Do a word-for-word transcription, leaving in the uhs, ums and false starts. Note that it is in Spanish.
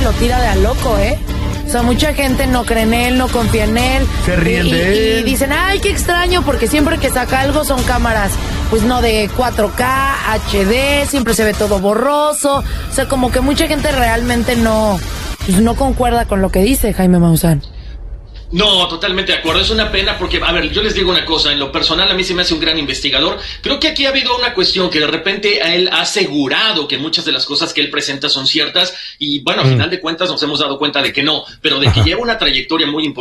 lo tira de a loco, ¿eh? O sea, mucha gente no cree en él, no confía en él. Se ríen y, de él. Y dicen, ay, qué extraño, porque siempre que saca algo son cámaras, pues no de cuatro K, H D, siempre se ve todo borroso. O sea, como que mucha gente realmente no, pues no concuerda con lo que dice Jaime Maussan. No, totalmente de acuerdo. Es una pena porque, a ver, yo les digo una cosa, en lo personal a mí se me hace un gran investigador. Creo que aquí ha habido una cuestión que de repente a él ha asegurado que muchas de las cosas que él presenta son ciertas y, bueno, a Mm. final de cuentas nos hemos dado cuenta de que no, pero de que Ajá. lleva una trayectoria muy importante.